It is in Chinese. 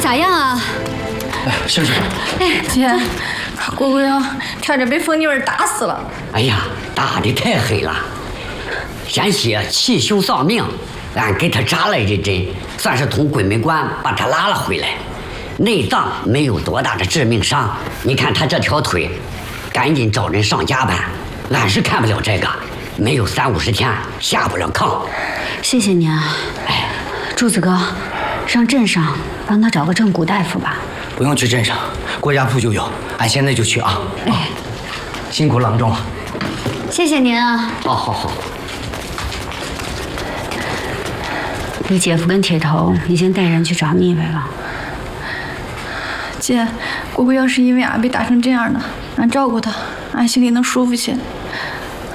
啥样啊？ 哎，行行。 哎，姐，姑姑呀，差点被疯女儿打死了。 哎呀，打得太狠了！险些气胸丧命，俺给他扎了一针，算是从鬼门关把他拉了回来。内脏没有多大的致命伤，你看他这条腿，赶紧找人上加班。俺是看不了这个，没有30-50天下不了炕。 谢谢您啊。哎，柱子哥，上镇上帮他找个正骨大夫吧。 不用去镇上，国家铺就有，俺现在就去啊。 哎， 辛苦郎中了。 谢谢您啊。 好。 你姐夫跟铁头已经带人去找你来了。 姐，姑姑要是因为俺被打成这样呢，俺照顾她，俺心里能舒服些。